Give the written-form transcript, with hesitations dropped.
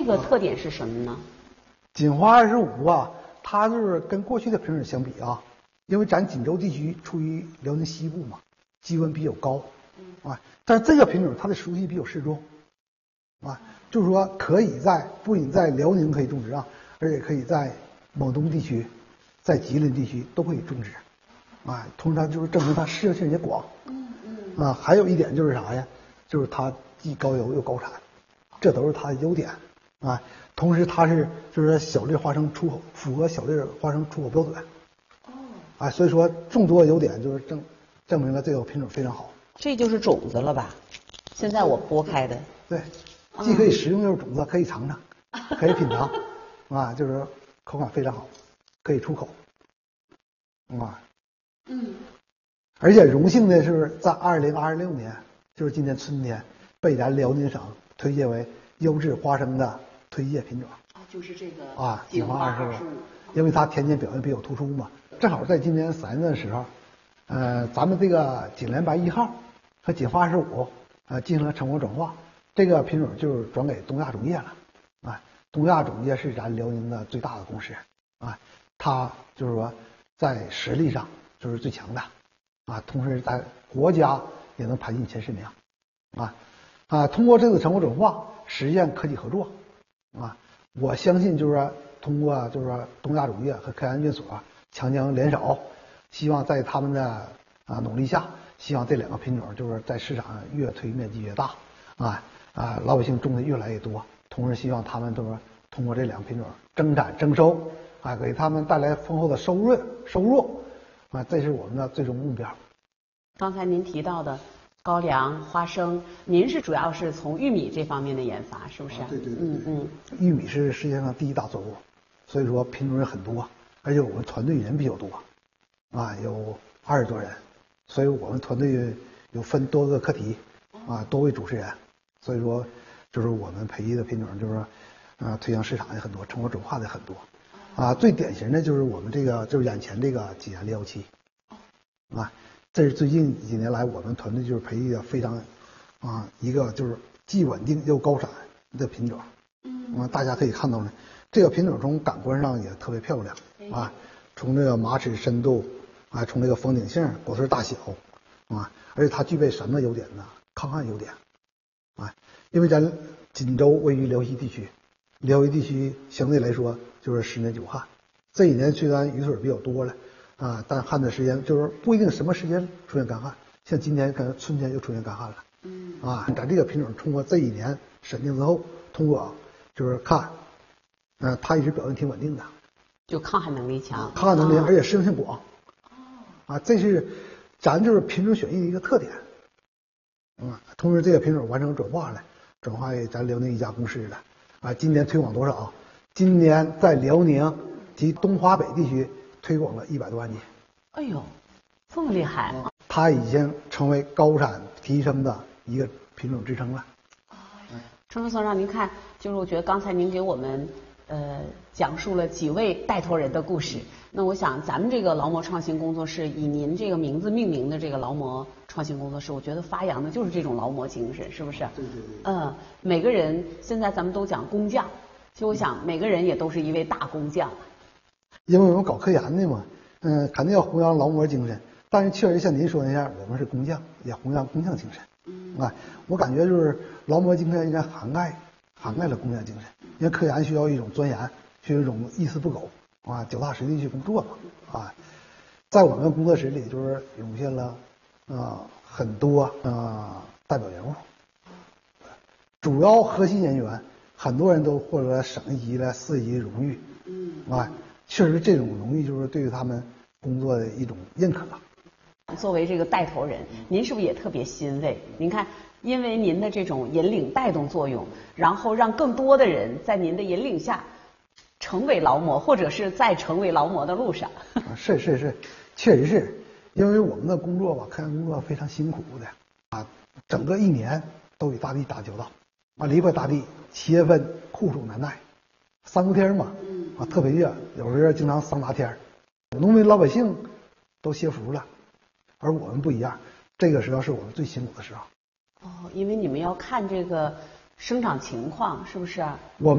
这个特点是什么呢？ 锦华25啊，它就是跟过去的品种相比啊，因为咱锦州地区处于辽宁西部嘛，气温比较高，但是这个品种它的熟悉比较适中，就是说不仅在辽宁可以种植啊，而且可以在蒙东地区、在吉林地区都可以种植，通常就是证明它适应性也广，还有一点就是啥呀？就是它既高油又高产，这都是它的优点，同时它就是小粒花生出口符合小粒花生出口标准，所以说众多优点就是证明了这个品种非常好。 这就是种子了吧？现在我剥开的。 对，既可以食用，又是种子，可以尝尝，可以品尝，就是口感非常好，可以出口，而且荣幸的是在2026年，就是今年春天，被咱辽宁省推荐为优质花生的推介品种。 就是这个锦华25，因为它天天表现比较突出嘛，正好在今年3月的时候，咱们这个锦联白1号和锦华25进行了成果转化，这个品种就是转给东亚种业了，东亚种业是咱辽宁的最大的公司，它就是说在实力上就是最强的，同时在国家也能排进前10名，通过这次成果转化实现科技合作，我相信就是说通过就是说东亚种业和科研院所强强联手，希望在他们的努力下，希望这2个品种就是在市场上越推面积越大，老百姓种的越来越多，同时希望他们都是通过这2个品种增产增收，给他们带来丰厚的收入，这是我们的最终目标。 刚才您提到的高粱、花生，您是主要是从玉米这方面的研发，是不是？ 对。玉米是世界上第1大作物，所以说品种也很多，而且我们团队人比较多，有20多人，所以我们团队有分多个课题，多位主持人，所以说就是我们培育的品种就是推向市场也很多，成果转化的很多，最典型的就是我们这个就是眼前这个济南617，这是最近几年来我们团队就是培育的非常一个就是既稳定又高产的品种，大家可以看到呢，这个品种从感官上也特别漂亮，从这个马齿深度，从这个封顶性、果穗大小，而且它具备什么优点呢？抗旱优点，因为咱锦州位于辽西地区，辽西地区相对来说就是10年9旱，这几年虽然雨水比较多了，但旱的时间就是不一定什么时间出现干旱，像今年可能春天就出现干旱了，咱这个品种通过这一年审定之后，通过就是看，它一直表现挺稳定的， 就抗旱能力强， 抗旱能力而且适应性广，这是咱就是品种选育的一个特点，同时这个品种完成转化了，转化给咱辽宁一家公司了，今年推广多少？今年在辽宁及东华北地区推广了100多万斤。 哎呦，这么厉害！ 它已经成为高产提升的一个品种支撑了。 陈所长，您看，就是我觉得刚才您给我们讲述了几位带头人的故事。那我想，咱们这个劳模创新工作室以您这个名字命名的这个劳模创新工作室，我觉得发扬的就是这种劳模精神，是不是？对。每个人现在咱们都讲工匠，其实我想每个人也都是一位大工匠。 因为我们搞科研的嘛，肯定要弘扬劳模精神，但是确实像您说那样，我们是工匠，也弘扬工匠精神。我感觉就是劳模精神应该涵盖了工匠精神，因为科研需要一种钻研，需要一种一丝不苟，脚踏实地去工作嘛。在我们工作室里就是涌现了很多代表人物，主要核心人员很多人都获得了省一级的4级荣誉，确实这种荣誉就是对于他们工作的一种认可。 作为这个带头人，您是不是也特别欣慰？您看，因为您的这种引领带动作用，然后让更多的人在您的引领下成为劳模，或者是在成为劳模的路上。 是，确实是，因为我们的工作吧，科研工作非常辛苦的整个1年都与大地打交道，离开大地7月份酷暑难耐，3伏天嘛，特别热，有时候经常桑拿天，农民老百姓都歇伏了，而我们不一样，这个时候是我们最辛苦的时候。 因为你们要看这个生长情况，是不是？ 我们